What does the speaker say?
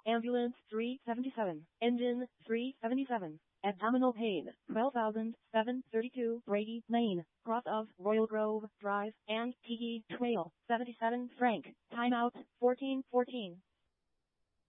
Ambulance 377. Engine 377. Abdominal pain 12,732 Brady Lane, cross of Royal Grove Drive and Tiki Trail 77 Frank. Timeout 14:14.